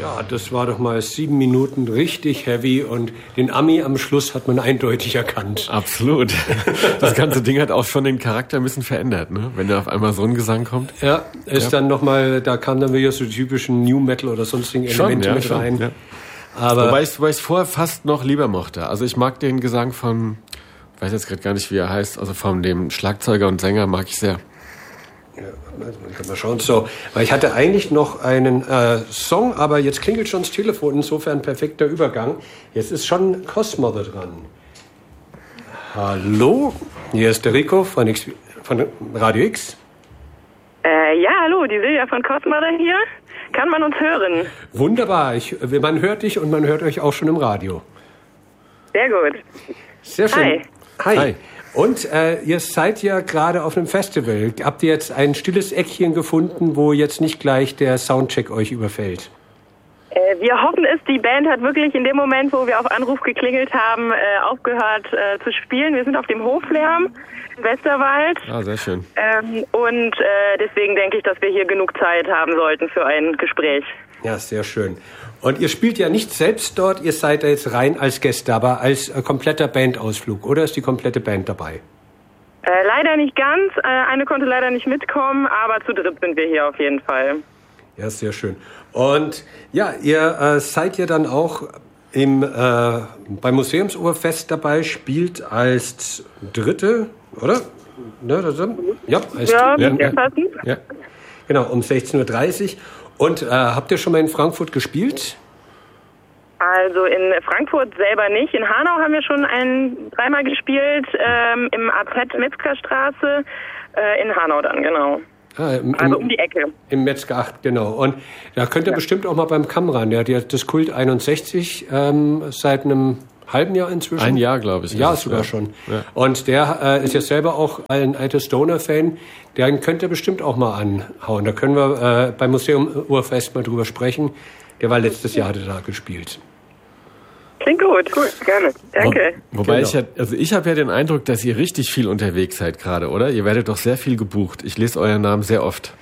Ja, das war doch mal 7 Minuten richtig heavy und den Ami am Schluss hat man eindeutig erkannt. Absolut. Das ganze Ding hat auch schon den Charakter ein bisschen verändert, ne? Wenn da auf einmal so ein Gesang kommt. Ja, dann nochmal, da kamen dann wieder so die typischen New Metal oder sonstigen Elemente mit rein. Ja. Aber wobei ich es vorher fast noch lieber mochte. Also ich mag den Gesang von, ich weiß jetzt gerade gar nicht, wie er heißt, also von dem Schlagzeuger und Sänger mag ich sehr. Ja, kann man schauen. So, weil ich hatte eigentlich noch einen Song, aber jetzt klingelt schon das Telefon, insofern perfekter Übergang. Jetzt ist schon Cosmother dran. Hallo, hier ist der Rico von Radio X. Ja, hallo, die Silja von Cosmother hier. Kann man uns hören? Wunderbar, man hört dich und man hört euch auch schon im Radio. Sehr gut. Sehr schön. Hi. Hi. Und ihr seid ja gerade auf einem Festival. Habt ihr jetzt ein stilles Eckchen gefunden, wo jetzt nicht gleich der Soundcheck euch überfällt? Wir hoffen es, die Band hat wirklich in dem Moment, wo wir auf Anruf geklingelt haben, aufgehört zu spielen. Wir sind auf dem Hoflärm im Westerwald. Ah, sehr schön. Und deswegen denke ich, dass wir hier genug Zeit haben sollten für ein Gespräch. Ja, sehr schön. Und ihr spielt ja nicht selbst dort, ihr seid da jetzt rein als Gäste, aber als kompletter Bandausflug, oder ist die komplette Band dabei? Leider nicht ganz. Eine konnte leider nicht mitkommen, aber zu dritt sind wir hier auf jeden Fall. Ja, sehr schön. Und ja, ihr seid ja dann auch beim Museumsoberfest dabei, spielt als Dritte, oder? Ne, ja, ja. Genau, um 16:30 Uhr. Und habt ihr schon mal in Frankfurt gespielt? Also in Frankfurt selber nicht. In Hanau haben wir schon dreimal gespielt, im AZ Metzgerstraße, in Hanau dann, genau. Also um die Ecke. Im Metzger 8, genau. Und da könnt ihr bestimmt auch mal beim Kamm ran. Der hat ja das Kult 61 seit einem halben Jahr inzwischen. Ein Jahr, glaube ich. Ja, sogar schon. Ja. Und der ist ja selber auch ein alter Stoner-Fan. Den könnt ihr bestimmt auch mal anhauen. Da können wir beim Museum Urfest mal drüber sprechen. Der war letztes Jahr, hat er da gespielt. Klingt gut, gerne. Danke. Wobei ich habe ja den Eindruck, dass ihr richtig viel unterwegs seid gerade, oder? Ihr werdet doch sehr viel gebucht. Ich lese euren Namen sehr oft.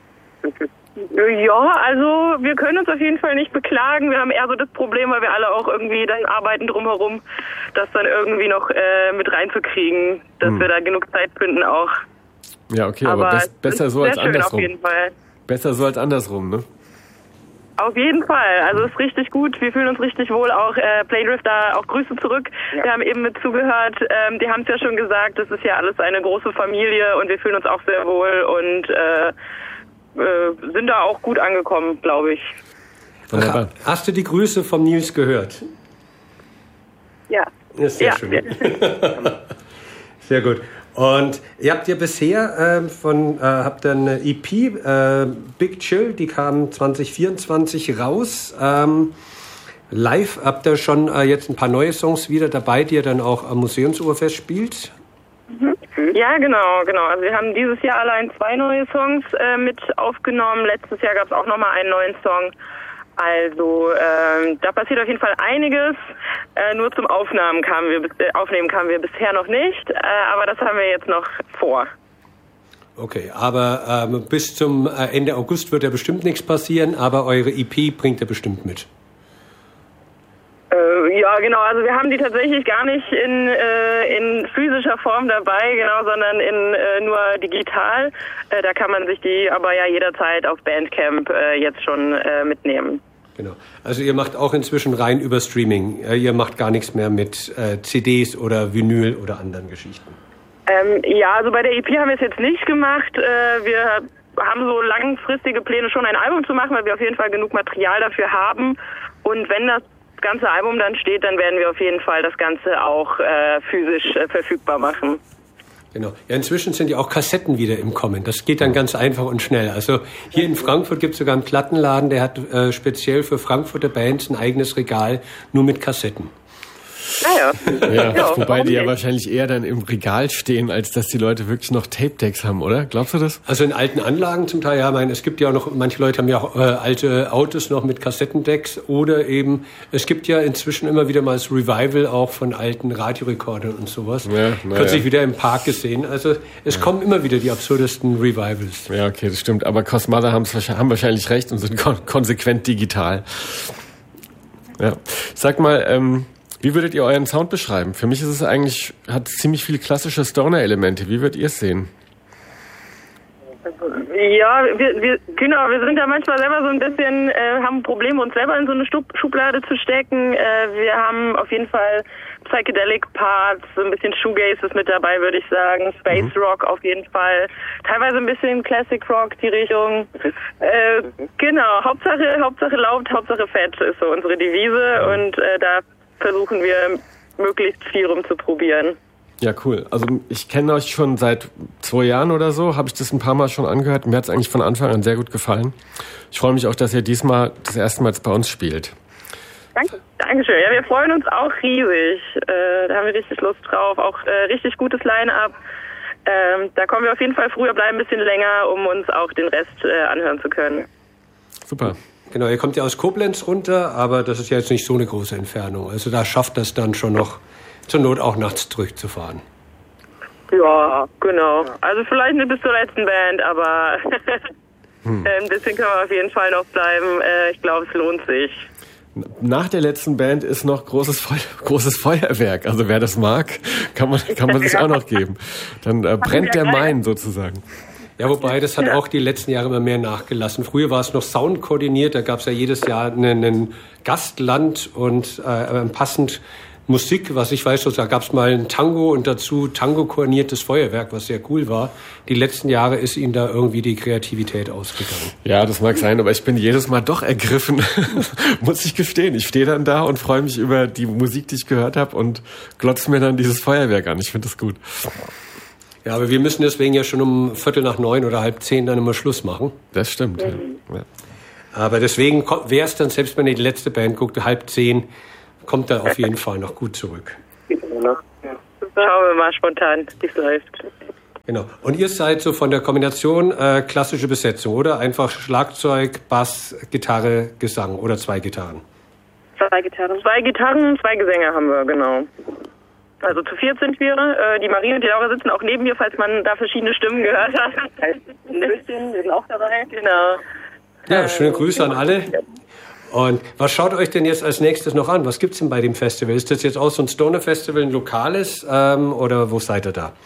Ja, also wir können uns auf jeden Fall nicht beklagen. Wir haben eher so das Problem, weil wir alle auch irgendwie dann arbeiten drumherum, das dann irgendwie noch mit reinzukriegen, dass wir da genug Zeit finden auch. Ja, okay, aber besser so als andersrum. Auf jeden Fall. Besser so als andersrum, ne? Auf jeden Fall, also es ist richtig gut, wir fühlen uns richtig wohl, auch Playdrifter, auch Grüße zurück, wir haben eben mit zugehört, die haben es ja schon gesagt, das ist ja alles eine große Familie und wir fühlen uns auch sehr wohl und sind da auch gut angekommen, glaube ich. Wunderbar. Hast du die Grüße vom Nils gehört? Ja. Das ist sehr schön. Sehr gut. Und ihr habt ja bisher habt eine EP, Big Chill, die kam 2024 raus. Live habt ihr schon jetzt ein paar neue Songs wieder dabei, die ihr dann auch am Museumsoberfest spielt? Ja, genau. Also wir haben dieses Jahr allein 2 neue Songs mit aufgenommen. Letztes Jahr gab es auch nochmal einen neuen Song. Also da passiert auf jeden Fall einiges. Nur zum Aufnehmen kamen wir bisher noch nicht, aber das haben wir jetzt noch vor. Okay, aber bis zum Ende August wird ja bestimmt nichts passieren, aber eure EP bringt ihr bestimmt mit. Ja, genau. Also wir haben die tatsächlich gar nicht in physischer Form dabei, genau, sondern nur digital. Da kann man sich die aber ja jederzeit auf Bandcamp jetzt schon mitnehmen. Genau. Also ihr macht auch inzwischen rein über Streaming. Ihr macht gar nichts mehr mit CDs oder Vinyl oder anderen Geschichten. Ja, also bei der EP haben wir es jetzt nicht gemacht. Wir haben so langfristige Pläne, schon ein Album zu machen, weil wir auf jeden Fall genug Material dafür haben. Und wenn das ganze Album dann steht, dann werden wir auf jeden Fall das Ganze auch physisch verfügbar machen. Genau. Ja, inzwischen sind ja auch Kassetten wieder im Kommen. Das geht dann ganz einfach und schnell. Also hier in Frankfurt gibt es sogar einen Plattenladen, der hat speziell für Frankfurter Bands ein eigenes Regal nur mit Kassetten. Ja, wobei die ja wahrscheinlich eher dann im Regal stehen, als dass die Leute wirklich noch Tape-Decks haben, oder? Glaubst du das? Also in alten Anlagen zum Teil, ja, es gibt ja auch noch, manche Leute haben ja auch alte Autos noch mit Kassettendecks oder eben, es gibt ja inzwischen immer wieder mal das Revival auch von alten Radiorekordern und sowas. Ja, kürzlich wieder im Park gesehen. Also es kommen immer wieder die absurdesten Revivals. Ja, okay, das stimmt. Aber Cosmother haben wahrscheinlich recht und sind konsequent digital. Ja. Sag mal, wie würdet ihr euren Sound beschreiben? Für mich ist es eigentlich, hat ziemlich viele klassische Stoner-Elemente. Wie würdet ihr es sehen? Ja, wir sind ja manchmal selber so ein bisschen, haben Probleme, uns selber in so eine Schublade zu stecken. Wir haben auf jeden Fall Psychedelic Parts, so ein bisschen Shoegaze ist mit dabei, würde ich sagen. Space Rock auf jeden Fall. Teilweise ein bisschen Classic Rock, die Richtung. Genau, Hauptsache laut, Hauptsache fett ist so unsere Devise und da versuchen wir möglichst viel rumzuprobieren. Ja, cool. Also ich kenne euch schon seit 2 Jahren oder so, habe ich das ein paar Mal schon angehört. Mir hat es eigentlich von Anfang an sehr gut gefallen. Ich freue mich auch, dass ihr diesmal das erste Mal bei uns spielt. Dankeschön. Ja, wir freuen uns auch riesig. Da haben wir richtig Lust drauf. Auch richtig gutes Line-Up. Da kommen wir auf jeden Fall früher, bleiben ein bisschen länger, um uns auch den Rest anhören zu können. Super. Genau, ihr kommt ja aus Koblenz runter, aber das ist ja jetzt nicht so eine große Entfernung. Also da schafft das dann schon noch zur Not auch nachts zurückzufahren. Ja, genau. Also vielleicht nicht bis zur letzten Band, aber ein bisschen können wir auf jeden Fall noch bleiben. Ich glaube, es lohnt sich. Nach der letzten Band ist noch großes Feuerwerk. Also wer das mag, kann man sich auch noch geben. Dann brennt der Main sozusagen. Ja, wobei, das hat auch die letzten Jahre immer mehr nachgelassen. Früher war es noch soundkoordiniert, da gab es ja jedes Jahr einen Gastland und passend Musik, was ich weiß, da gab es mal ein Tango und dazu Tango-koordiniertes Feuerwerk, was sehr cool war. Die letzten Jahre ist ihnen da irgendwie die Kreativität ausgegangen. Ja, das mag sein, aber ich bin jedes Mal doch ergriffen, muss ich gestehen. Ich stehe dann da und freue mich über die Musik, die ich gehört habe und glotze mir dann dieses Feuerwerk an. Ich finde das gut. Ja, aber wir müssen deswegen ja schon um 8:45 oder 9:30 dann immer Schluss machen. Das stimmt, ja. Aber deswegen wäre es dann, selbst wenn ihr die letzte Band guckt, 9:30, kommt er auf jeden Fall noch gut zurück. Schauen wir mal spontan, wie es läuft. Genau. Und ihr seid so von der Kombination klassische Besetzung, oder? Einfach Schlagzeug, Bass, Gitarre, Gesang oder 2 Gitarren? 2 Gitarren. 2 Gitarren, 2 Gesänge haben wir, genau. Also zu 4 sind wir. Die Marie und die Laura sitzen auch neben mir, falls man da verschiedene Stimmen gehört hat. Ein bisschen, wir sind auch dabei. Genau. Ja, schöne Grüße an alle. Und was schaut euch denn jetzt als nächstes noch an? Was gibt's denn bei dem Festival? Ist das jetzt auch so ein Stoner-Festival, ein lokales, oder wo seid ihr da?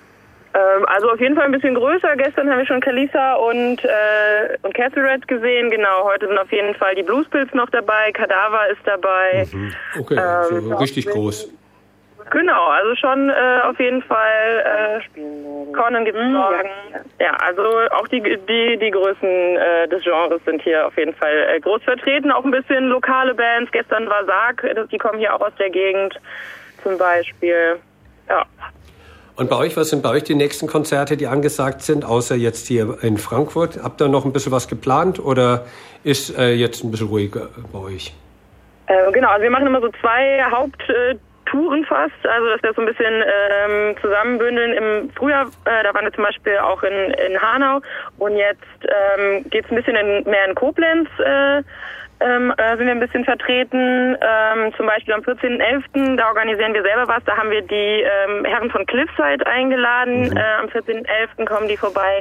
Also auf jeden Fall ein bisschen größer. Gestern haben wir schon Kalisa und Castle Red gesehen. Genau, heute sind auf jeden Fall die Bluespills noch dabei. Kadaver ist dabei. Okay, also richtig groß. Genau, also schon auf jeden Fall Conan gibt's morgen. Ja, also auch die Größen des Genres sind hier auf jeden Fall groß vertreten. Auch ein bisschen lokale Bands. Gestern war Sarg, die kommen hier auch aus der Gegend zum Beispiel. Ja. Und bei euch, was sind bei euch die nächsten Konzerte, die angesagt sind, außer jetzt hier in Frankfurt? Habt ihr noch ein bisschen was geplant oder ist jetzt ein bisschen ruhiger bei euch? Genau, also wir machen immer so 2 Haupttouren fast, also dass wir so ein bisschen zusammenbündeln. Im Frühjahr, da waren wir zum Beispiel auch in Hanau und jetzt geht's ein bisschen mehr in Koblenz, sind wir ein bisschen vertreten. Zum Beispiel am 14.11., da organisieren wir selber was, da haben wir die Herren von Cliffside eingeladen. Am 14.11. kommen die vorbei.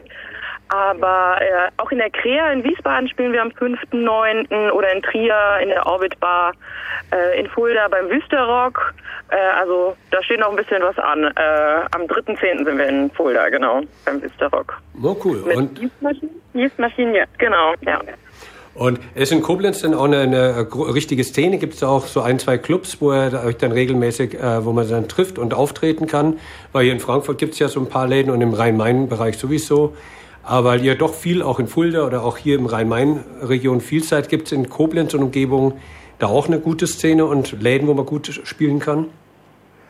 Aber auch in der Krea in Wiesbaden spielen wir am 5.9. oder in Trier in der Orbit Bar, in Fulda beim Wüsterrock. Also da steht noch ein bisschen was an. Am 3.10. sind wir in Fulda, genau, beim Wüsterrock. Oh, cool. Mit und Gießmaschinen, ja, genau, ja. Und ist in Koblenz denn auch eine richtige Szene? Gibt es auch so 1, 2 Clubs, wo ihr euch dann regelmäßig, wo man dann trifft und auftreten kann? Weil hier in Frankfurt gibt es ja so ein paar Läden und im Rhein-Main-Bereich sowieso. Aber weil ihr doch viel auch in Fulda oder auch hier im Rhein-Main-Region viel seid, gibt es in Koblenz und Umgebung da auch eine gute Szene und Läden, wo man gut spielen kann?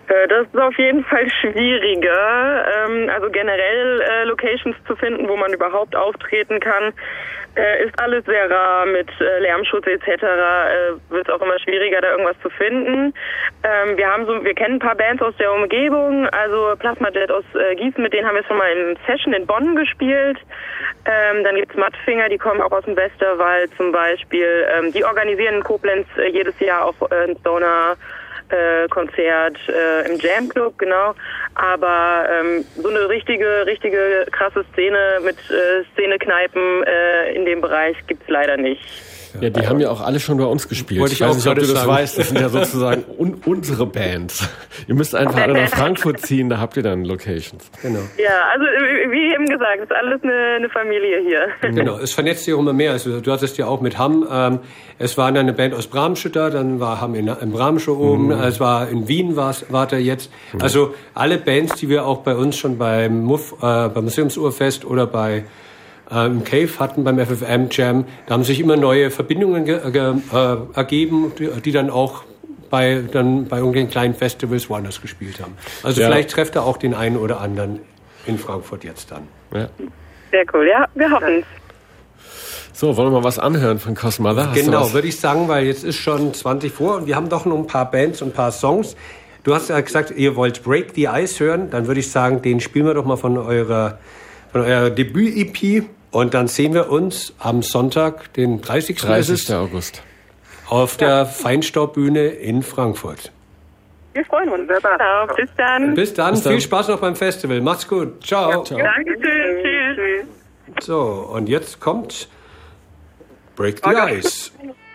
Das ist auf jeden Fall schwieriger. Also generell Locations zu finden, wo man überhaupt auftreten kann, ist alles sehr rar. Mit Lärmschutz etc. Wird es auch immer schwieriger, da irgendwas zu finden. Wir kennen ein paar Bands aus der Umgebung, also Plasma Jet aus Gießen, mit denen haben wir schon mal in Session in Bonn gespielt. Dann gibt's Mattfinger, die kommen auch aus dem Westerwald zum Beispiel. Die organisieren in Koblenz jedes Jahr auch ein Stoner Konzert im Jam Club, genau. Aber so eine richtige krasse Szene mit Szenekneipen in dem Bereich gibt's leider nicht. Ja, die haben ja auch alle schon bei uns gespielt. Wollte ich weiß nicht, ob du das weißt. Das sind ja sozusagen unsere Bands. Ihr müsst einfach alle nach Frankfurt ziehen, da habt ihr dann Locations. Genau. Ja, also wie eben gesagt, ist alles eine Familie hier. Genau, es vernetzt sich auch immer mehr. Also du hattest ja auch mit Hamm, es war eine Band aus Bramsche da, dann war Hamm in Bramsche oben, es war in Wien wart ihr jetzt. Also alle Bands, die wir auch bei uns schon beim Museumsurfest oder bei im Cave hatten beim FFM Jam, da haben sich immer neue Verbindungen ergeben, die dann auch bei irgendwelchen kleinen Festivals woanders gespielt haben. Also vielleicht trefft er auch den einen oder anderen in Frankfurt jetzt dann. Ja. Sehr cool, ja, wir hoffen es. So, wollen wir mal was anhören von Cosmother? Genau, würde ich sagen, weil jetzt ist schon 20 vor und wir haben doch noch ein paar Bands und ein paar Songs. Du hast ja gesagt, ihr wollt Break the Ice hören, dann würde ich sagen, den spielen wir doch mal von eurer Debüt-EP. Und dann sehen wir uns am Sonntag, den 30. August, auf der Feinstaubbühne in Frankfurt. Wir freuen uns. Genau. Bis dann. Bis dann. Viel Spaß noch beim Festival. Macht's gut. Ciao. Ja, ciao. Dankeschön. Tschüss. So, und jetzt kommt Break the Ice.